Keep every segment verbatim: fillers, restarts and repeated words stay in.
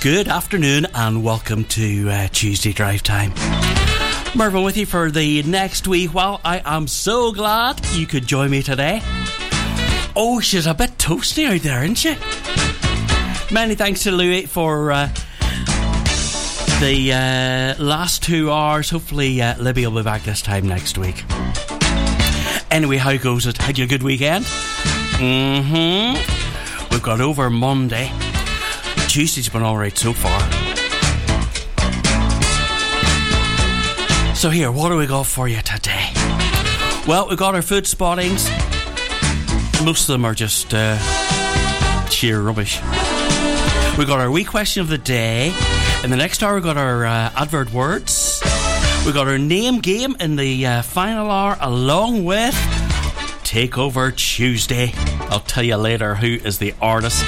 Good afternoon and welcome to uh, Tuesday Drive Time. Mervyn with you for the next week. Well, I am so glad you could join me today. Oh, she's a bit toasty out there, isn't she? Many thanks to Louis for uh, the uh, last two hours. Hopefully uh, Libby will be back this time next week. Anyway, how goes it? Had you a good weekend? Mm-hmm. We've got over Monday. Tuesday's been alright so far. So here, what do we got for you today? Well, we've got our food spottings. Most of them are just uh, sheer rubbish. We've got our wee question of the day. In the next hour, we've got our uh, advert words. We've got our name game in the uh, final hour, along with Takeover Tuesday. I'll tell you later who is the artist.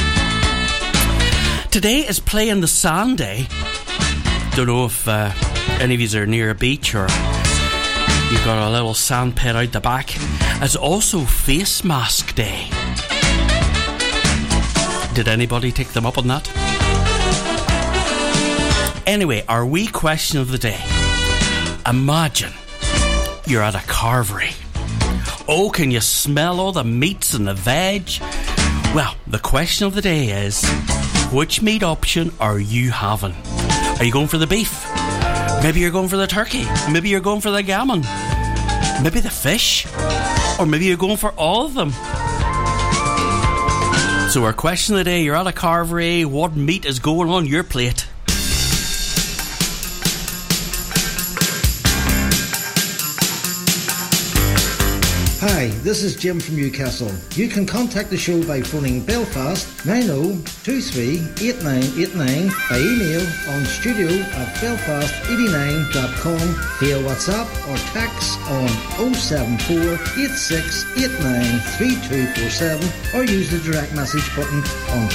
Today is Play in the Sand Day. Don't know if uh, any of you are near a beach or you've got a little sand pit out the back. It's also Face Mask Day. Did anybody take them up on that? Anyway, our wee question of the day. Imagine you're at a carvery. Oh, can you smell all the meats and the veg? Well, the question of the day is, which meat option are you having? Are you going for the beef? Maybe you're going for the turkey. Maybe you're going for the gammon. Maybe the fish. Or maybe you're going for all of them. So our question of the day, you're at a carvery. What meat is going on your plate? Hi, this is Jim from Newcastle. You can contact the show by phoning Belfast nine oh two three eight nine eight nine, by email on studio at belfast eighty-nine dot com, via WhatsApp or text on oh seven four eight six eight nine three two four seven, or use the direct message button on